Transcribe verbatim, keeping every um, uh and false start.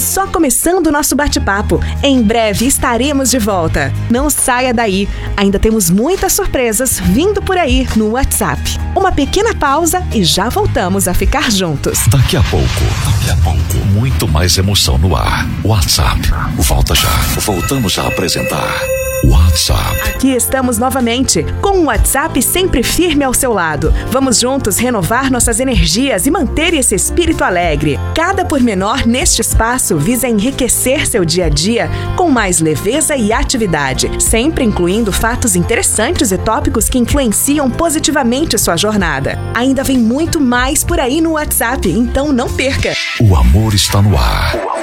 só começando o nosso bate-papo. Em breve estaremos de volta. Não saia daí, ainda temos muitas surpresas vindo por aí no WhatsApp. Uma pequena pausa e já voltamos a ficar juntos. Daqui a pouco, daqui a pouco, muito mais emoção no ar. WhatsApp, volta já. Voltamos a apresentar WhatsApp. Aqui estamos novamente, com o WhatsApp sempre firme ao seu lado. Vamos juntos renovar nossas energias e manter esse espírito alegre. Cada pormenor neste espaço visa enriquecer seu dia a dia com mais leveza e atividade, sempre incluindo fatos interessantes e tópicos que influenciam positivamente sua jornada. Ainda vem muito mais por aí no WhatsApp, então não perca. O amor está no ar.